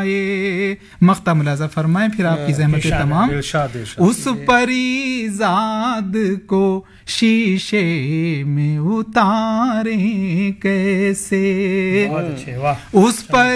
फरमाए, मख्ता मुलाजा फरमाए, फिर आपकी ज़हमतें तमाम। उस परीज़ाद को शीशे में उतारें कैसे, उस पर